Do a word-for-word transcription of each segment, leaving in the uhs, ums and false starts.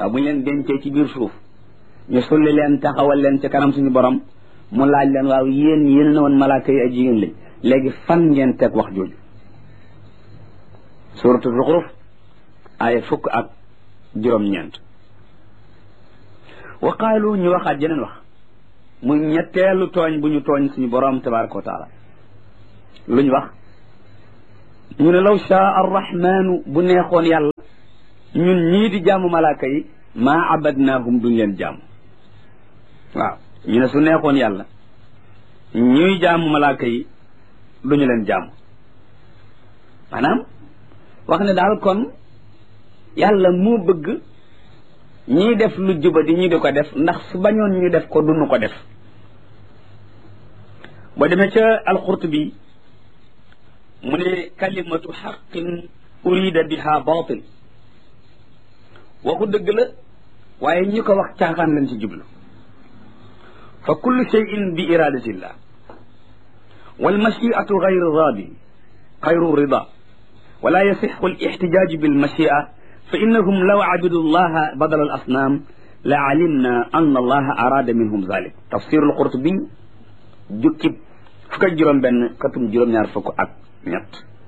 waaw bu ñu leen dencee ci biir suuf ñu sulli leen taxawal leen ci kanam suñu borom mu laaj leen waaw yéen yéen na woon malaaka yi ay jigéen lañ léegi fan ngeen teg wax jooju suuratu Zuxruf aaya fukk ak juróom-ñeent wa qaalu ñu waxaat jeneen wax muy ñetteelu tooñ bu ñu tooñ suñu borom tabaraka wa taala lu ñu wax ñu ne law shaa arrahmanu bu neexoon yàlla ñun ñii di jaamu malaaka yi maa abadnaahum duñ leen jaamu waaw ñu ne su neexoon yàlla ñuy jaamu malaaka yi duñu leen jaamu maanaam wax ne daal kon yàlla moo bëgg ñiy def lu juba di ñu di ko def ndax su bañoon ñu def ko duñu ko def boo demee ca alqurtubi mu ne kalimatu xaqin urida biha batil waxu dëgg la waaye ñi ko wax caaxaan lañ ci jublu fa kullu cheyin bi iradatillah walmachiatu gayru radi gayru rida wala yasixu alixtijaaju bilmachia fa innahum law abidu allaha badala al asnaam la alimna anna allaha arada minhum zalik tafsiru alqurtubi jukkib fukk ak juróom benn katum juróom-ñaar fukk ak ñett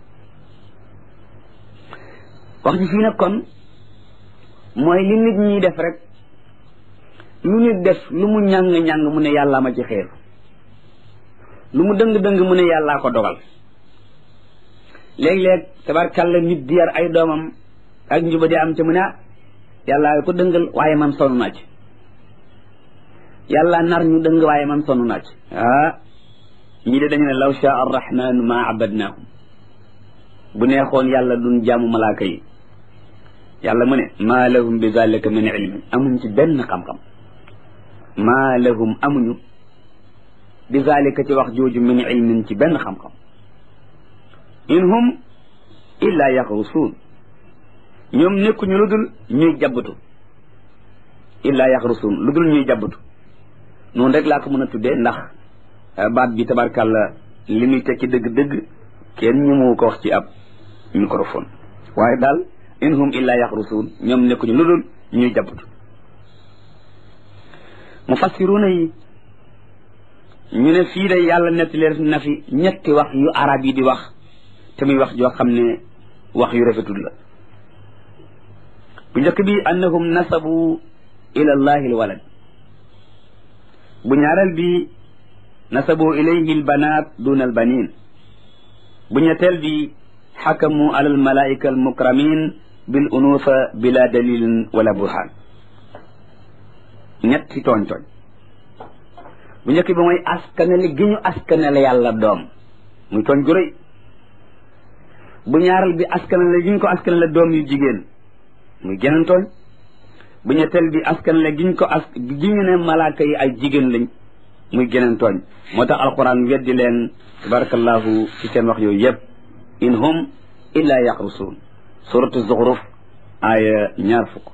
wax ji fii nag kon mooy li nit ñi def rek lu nit def lu mu ñàng-ñàng mu ne yàllaa ma ci xeer lu mu dëng-dëng mu ne yàllaa ko dogal léeg-léeg tabarkàlla nit di yar ay doomam ak njuba di am ci mu ne ah yàllaa ko dëngal waaye man sonn naa ci yàlla nar ñu dëng waaye man sonn naa ci ah ñii de dañu ne law shaa arrahmanu ma abadnaahum bu neexoon yàlla duñ jaamu malaaka yi yàlla mu ne maa lahum bi zalika min ilmin amuñ ci benn xam-xam maa lahum amuñu bi zalika ci wax jooju min ilmin ci benn xam-xam in hum illa yaxrusuun ñoom nekkuñu lu dul ñuy jabbatu illa yaxrusuun lu dul ñuy jabbatu noonu rek laa ko mën a tuddee ndax baat bi tabarkàlla li muy tekki dëgg-dëgg kenn ñu mu ko wax ci ab microphone waaye daal in hum illa yaxrusuun ñoom nekkuñu lu dul ñuy jabbatu mufassiruuna yi ñu ne fii de yàlla netti leen na fi ñetti wax yu arab yi di wax te muy wax joo xam ne wax yu rafetul la bu njëkk bi annahum nasabu ila allahi alwalad bu ñaareel bi nasabu ilayhi albanat duna albanin bu ñetteel bi xakamu ala almalaika almukramin bil unufa bila dalilin wala burhan ñetti tooñ tooñ bu njëkk bi mooy askanale gi ñu askanale yàlla doom muy tooñ gu rëy bu ñaareel bi askanale gi ñu ko askanale doom yu jigéen muy geneen tooñ bu ñetteel bi askanale gi ñu ko as gi ñu ne malaaka yi ay jigéen lañ muy geneen tooñ moo tax alquran weddi leen tabarakallahu ci seen wax yooyu yëpp in hum illa yaxrusuun suratu zuxruf aaya ñaar fukk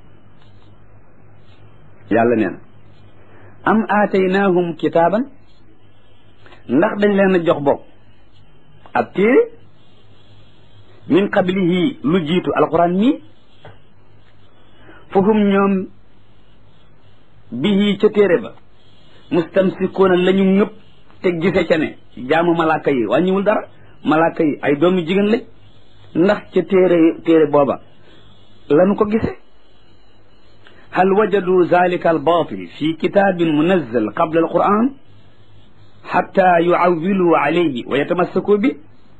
yàlla nee na am aataynaahum kitaaban ndax dañ leen a jox bopp ab téere min qablihi lu jiitu alquran mi fahum ñoom bihi ca téere ba mustamsikuuna la ñu ñëpp te gise ca ne jaamu malaaka yi wàññiwul dara malaaka yi ay doomi jigéen lañ ndax ca téere téere booba lanu ko gise hal wajadu zalika albatil fi kitabin munazzal qabla alquran xatta yuawilu alayhi wa yatamassaku bi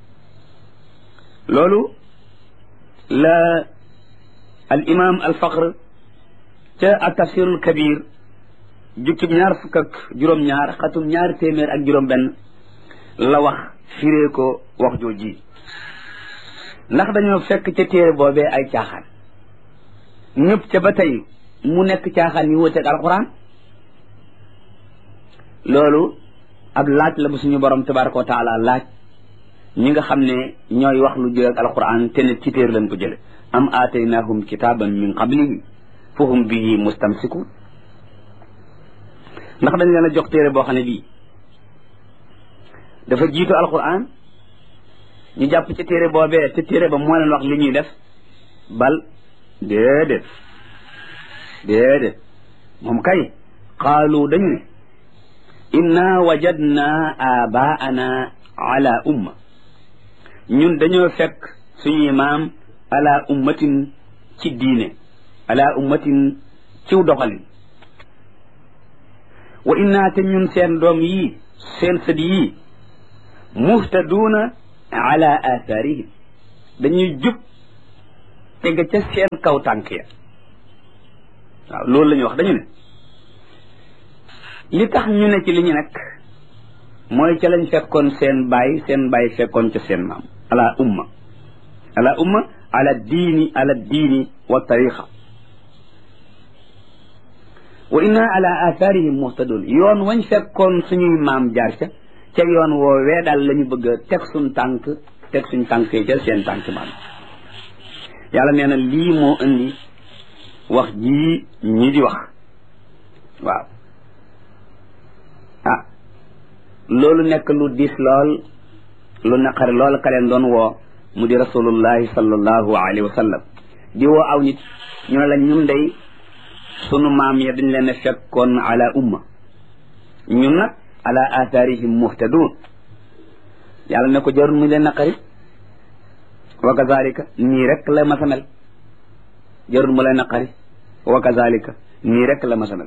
loolu la al imam al faqr ca at tafsirul kabir jukkib ñaar fukk ak juróom-ñaar xatum ñaari téeméer ak juróom-benn la wax firee ko wax jooji ndax dañoo fekk ca téere boobee ay caaxaan ñëpp ca ba tey mu nekk caaxaan yu wuteeg alquran loolu ab laaj la bu suñu borom tabaraka wa taala laaj ñi nga xam ne ñooy wax lu jël ak alquran te ne ci téere lañ ko jële am aataynahum kitaban min qablihi fahum bihi mustamsikun ndax dañ leen a jox téere boo xam ne bii dafa jiitu alquran ñu jàpp ci téere boobee te téere ba moo leen wax li ñuy def bal déedéet déedéet moom kay qaalu dañu ne inna wajadna abaana ala umma ñun dañoo fekk suñuy maam ala ummatin ci diine ala ummatin ciw doxalin wa inna te ñun seen doom yi seen sët yi muhtaduuna ala athaarihim dañuy jub tege ca seen kaw tànk ya waaw loolu la ñuy wax dañu ne li tax ñu ne ci li ñu nekk mooy ca lañ fekkoon seen baay seen baay fekkoon ca seen maam ala umma ala umma ala diini ala diini wa tariqa wa inna ala athaarihim muhtadun yoon wañ fekkoon suñuy maam jaar ca ca yoon woowee daal la ñu bëgg a teg suñ tànk teg suñ tànk ca seen tànk maam yàlla nee na lii moo indi wax jii ñi di wax waaw ah loolu nekk lu diis lool lu naqari lool ka leen doon woo mu di rasulullahi sallallahu alayhi wa sallam di woo aw nit ñu ne la ñun day sunu maam ya dañ leen a fekkoon ala umma ñun nag ala atharihim muhtadun yàlla ne ko jarul mu leen naqari wa kazalika nii rek la masa mel jarul mu leen naqari wa kazalika nii rek la masa mel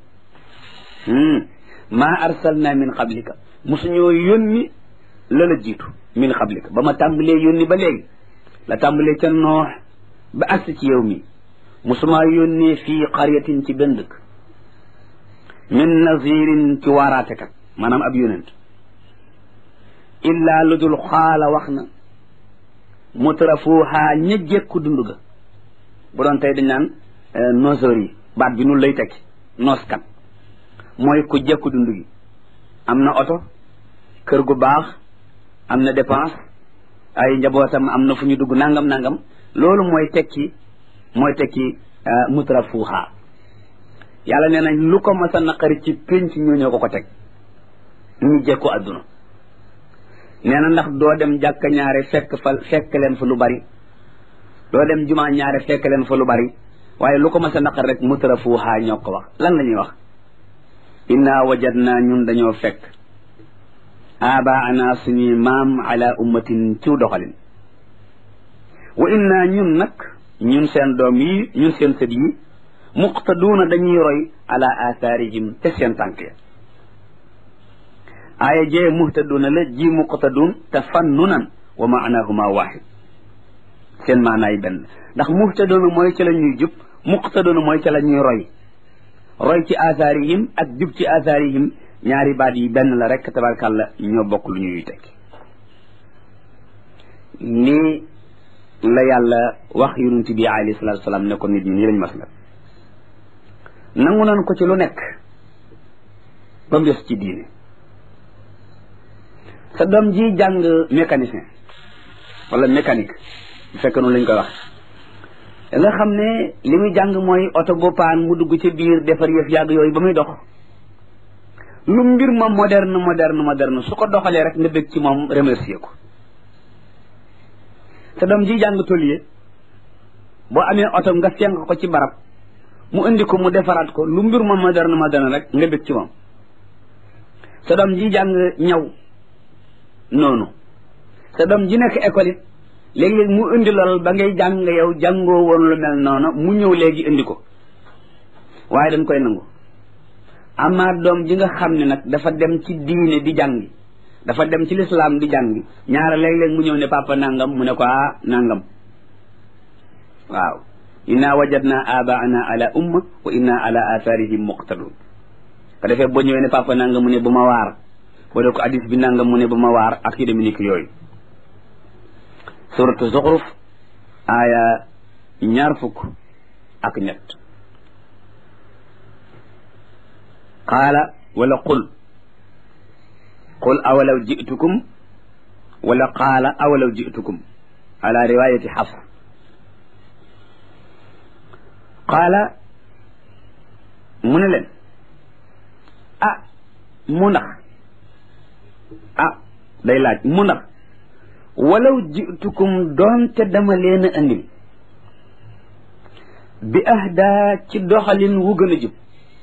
maa arsalna min qablika musuñoo yónni la la jiitu min qablika ba ma tàmbalee yónni ba léegi la tàmbalee ca noox ba agsi ci yow mi musumaa yónnee fii qaryatin ci benn dëkk min nazirin ci waaraatekat maanaam ab yonent illaa lu dul xaala wax na mutrafuuhaa ña jekku dund ga bu doon tey dañ naan noseur yi baat bi nun lay tekki nooskat mooy ku jekku dund gi am na oto kër gu baax am na dépense ay njabootam am na fu ñu dugg nangam nangam loolu mooy tekki mooy tekki mutrafuuhaa yàlla nee nañ lu ko mas a naqari ci pénc ñoo ñoo ko ko teg ñu jekku adduna nee na ndax doo dem jàkka ñaare fekk fa fekk leen fa lu bari doo dem jumaa ñaare fekk leen fa lu bari waaye lu ko mas a naqari rek mutrafuuhaa ñoo ko wax lan la ñuy wax inna wajadna ñun dañoo fekk abaana suñuy maam ala ummatin ciw doxalin wa inna ñun nag ñun seen doom yi ñun seen sët yi muqtaduuna dañuy roy ala athaarihim te seen tànk ya aaya jee muhtaduuna la ji muqtaduun tafannunan wa maanahuma waxid seen maanaay benn ndax muhtaduuna mooy ca la ñuy jub muqtaduuna mooy ca la ñuy roy roy ci athaarihim ak jub ci athaarihim ñaari baat yi benn la rek tabarkàlla ñoo bokk lu ñuy tekki nii la yàlla wax yonent bi alayhi salaatu wa salaam ne ko nit ñi nii lañ mas mel nangu nañ ko ci lu nekk ba mu des ci diine sa doom ji jàng mécanicien wala mécanique bu fekkee noonu lañ koy wax da nga xam ne li muy jàng mooy oto bu paan mu dugg ci biir defar yëf yàgg yooyu ba muy dox lu mbir ma moderne moderne moderne su ko doxalee rek nga bëgg ci moom remercier ko sa doom ji jàng tôlier boo amee oto nga fenk ko ci barab mu indi ko mu defaraat ko lu mbir ma moderne moderne rek nga bëgg ci moom sa doom ji jàng ñaw noonu sa doom ji nekk école it léegi-léegi mu indi lool ba ngay jàng yow jàngoo woon lu mel noonu mu ñëw léegi indi ko waaye dañ koy nangu amaat doom ji nga xam ne nag dafa dem ci diine di jàngi dafa dem ci lislaam di jàngi ñaara léeg-léeg mu ñëw ne papa nangam mu ne ko ah nangam waaw inna wajadna abaana ala umma wa inna ala atharihim muqtadun ko defee boo ñëwee ne papa nangam mu ne bu ma waar boo dee ko hadis bi nangam mu ne bu ma waar ak yu demee ni ki yooyu suratu zuxruf aaya ñaar fukk ak ñett qaala wala qul qul awalaw jitukum wala qaala awalaw jitukum ala riwayati xafs qaala mu ne leen ah mu ndax ah day laaj mu ndax walaw jitukum doonte dama leen a andil bi ahda ci doxalin wu gën a jub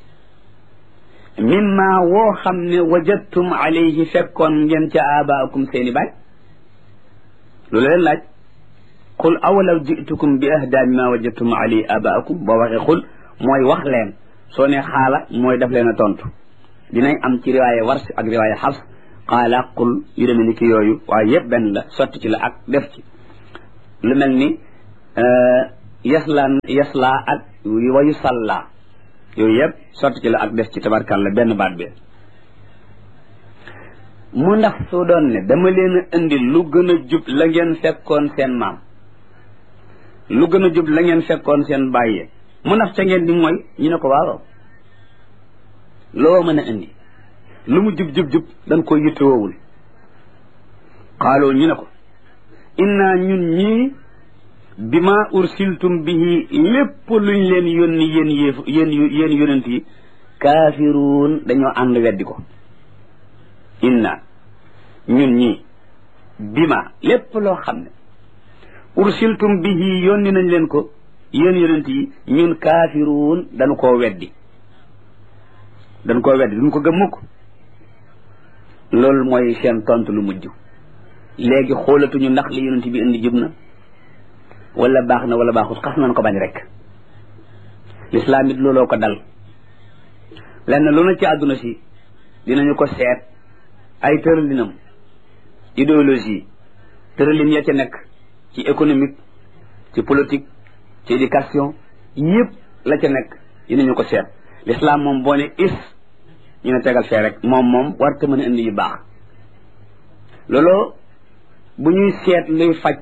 mimma woo xam ne wajadtum alayhi fekkoon ngeen ca abaakum seeni baay lu leen laaj qul awalaw jitukum bi ahda mimma wajadtum alayhi abaakum boo waxee qul mooy wax leen soo ne xaala mooy daf leen a tontu dinañ am ci riwaaya wars ak riwaaya xafs qaala qul yu demee ni ki yooyu waaye yëpp benn la sotti ci la ak def ci lu mel ni yasla yasla ak wa yusalla yooyu yëpp sotti ci la ak def ci tabarkàlla benn baat bi mu ndax su doon ne dama leen a indi lu gën a jub la ngeen fekkoon seen maam lu gën a jub la ngeen fekkoon seen bàyyee mu ndax ca ngeen di mooy ñu ne ko waaw loo mën a indi lu mu jub jub jub dañ ko yittewoowul xaaloo ñu ne ko inna ñun ñii bima ursiltum bihi lépp luñ leen yónni yéen yéef yéen yéen yonent yi kaafiruun dañoo ànd weddi ko inna ñun ñii bima lépp loo xam ne ursiltum bihi yónni nañ leen ko yéen yonent yi ñun kaafiruun dañu koo weddi dañ koo weddi duñ ko gëm mukk loolu mooy seen tontu lu mujj léegi xoolatuñu ndax li yonent bi indi jub na wala baax na wala baaxut xas nañ ko bañ rek lislaam it looloo ko dal lenn lu na ci àdduna si dinañu ko seet ay tëralinam idéologie tëralin ya ca nekk ci économique ci politique ci éducation yëpp la ca nekk dinañu ko seet lislaam moom boo ne is ñu ne tegal fee rek moom moom warta mën a indi yu baax looloo bu ñuy seet luy faj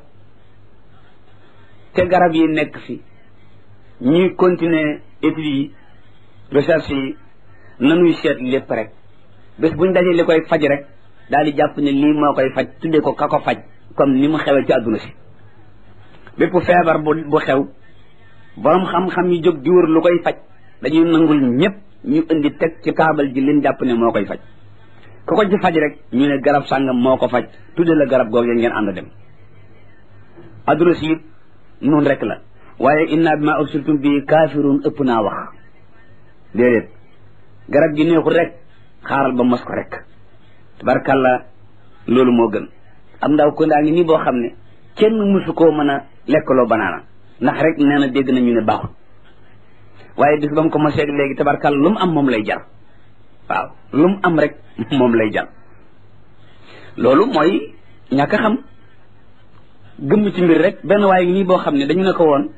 te garab yi nekk fi ñuy continuer études yi recherche yi nanuy seet lépp rek bés buñ dajee li koy faj rek daal di jàpp ne lii moo koy faj tuddee ko ka ko faj comme ni mu xewee ci àdduna si bépp feebar bu bu xew borom xam-xam yi jóg di wër lu koy faj dañuy nangul ñëpp ñu indi teg ci taabal ji liñ jàpp ne moo koy faj ku ko ci faj rek ñu ne garab sàngam moo ko faj tuddee la garab googu ngeen ànd dem àdduna si it noonu rek la waaye inna bima ursiltum bi kaafiruun ëpp naa wax déedéet garab gi neexul rek xaaral ba mos ko rek tabarkàlla loolu moo gën am ndaw ko ndaa ngi nii boo xam ne kenn mësu koo mën a lekkaloo banaana ndax rek nee na dégg nañu ne baaxul waaye bis ba mu ko mosee léegi tabarkàlla lu mu am moom lay jar waaw lu mu am rek moom lay jar loolu mooy ñàkk a xam gëmm ci mbir rek benn waaye nii boo xam ne dañu ne ko woon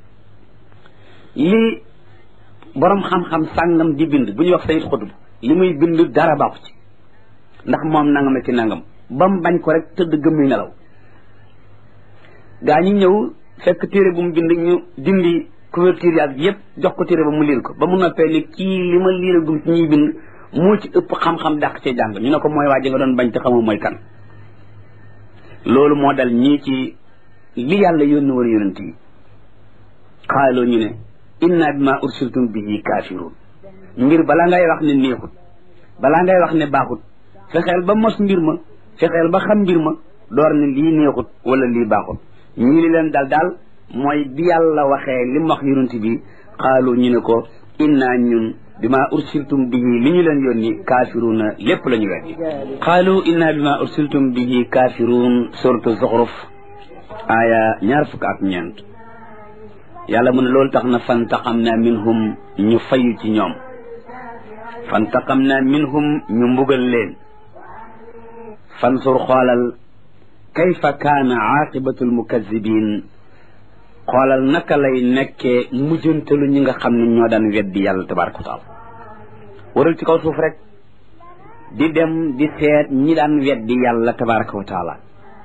li borom xam-xam sàngam di bind bu ñuy wax sayit xutub li muy bind dara baaxu ci ndax moom nangam ci nangam ba mu bañ ko rek tëdd gëmmi nelaw gaa ñi ñëw fekk téere bu mu bind ñu dindi couverture yi ak yëpp jox ko téere ba mu liir ko ba mu noppee ni kii li ma liir gum ci ñuy bind moo ci ëpp xam-xam dàq cee jàng ñu ne ko mooy waa ji nga doon bañ te xamoo mooy kan loolu moo dal ñii ci li yàlla yónni woon yonent yi xaaloo ñu ne inna bima ursiltum bihi kaafiruun mbir balaa ngay wax ne neexut balaa ngay wax ne baaxut fexeel ba mos mbir ma fexeel ba xam mbir ma door ne lii neexut wala lii baaxut ñii li leen dal daal mooy bi yàlla waxee li mu wax yonent bi xaaloo ñu ne ko inna ñun bima ursiltum bihi li ñu leen yónni kaafiruuna lépp la ñu weddi qaalu inna bima ursiltum bihi kaafiruun suratu zuxruf aaya ñaar fukk ak ñeent yàlla mu ne loolu tax na fantaqamna minhum ñu fayu ci ñoom fantaqamna minhum ñu mbugal leen fansur xoolal kayfa kaana aaqibatul mukazibin xoolal naka lay nekkee mujjantalu ñi nga xam ne ñoo daan weddi yàlla tabaraka wa taala waral ci kaw suuf rek di dem di seet ñi daan weddi yàlla tabaraka wa taala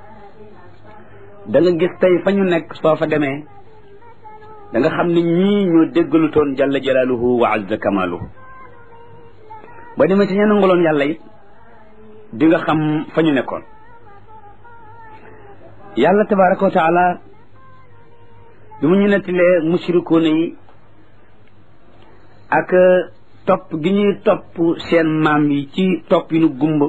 da nga gis tey fa ñu nekk soo fa demee da nga xam ne ñii ñoo déggalu toon jalla jalaaluhu wa azza kamaaluhu ba demee ci ña nangaloon yàlla it di nga xam fa ñu nekkoon yàlla tabaraka wa taala bi mu ñu nettalee mushrikuuna yi ak topp gi ñuy topp seen maam yi ci topp yi nu gumba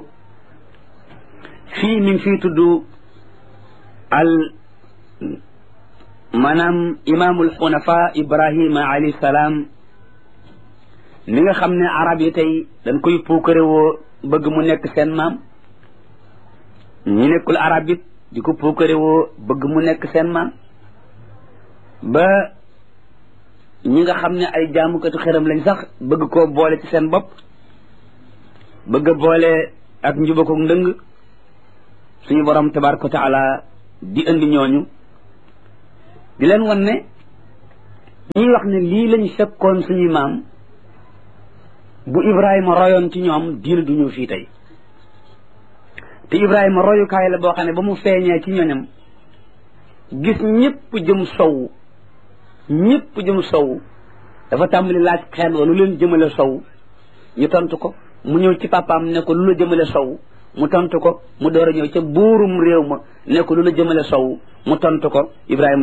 fii mi ngi fii tudd al maanaam imaamul xunafa ibrahima alayhi salaam mi nga xam ne arab yi tey dañ koy puukarewoo bëgg mu nekk seen maam ñi nekkul arab it di ko puukarewoo bëgg mu nekk seen maam ba ñi nga xam ne ay jaamukatu xeram lañ sax bëgg koo boole ci seen bopp bëgg a boole ak njubako ndëng suñu borom tabaraka wa taala di indi ñooñu di leen wan ne ñuy wax ne lii lañ fekkoon suñuy maam bu Ibrahima royoon ci ñoom diina du ñëw fii tey te Ibrahima royukaay la boo xam ne ba mu feeñee ci ñoñam gis ñëpp jëm sow ñëpp jëm sow dafa tàmbali laaj xeen wa lu leen jëmale sow ñu tontu ko mu ñëw ci papaam ne ko lu la jëmale sow mu tontu ko mu door a ñëw ca buurum réew ma ne ko lu la jëmale sow mu tontu ko Ibrahima